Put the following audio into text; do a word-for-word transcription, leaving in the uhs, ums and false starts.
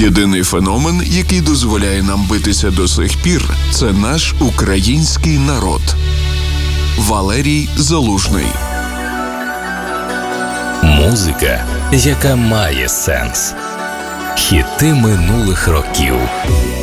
Єдиний феномен, який дозволяє нам битися до сих пір, це наш український народ. Валерій Залужний. Музика, яка має сенс. Хіти минулих років.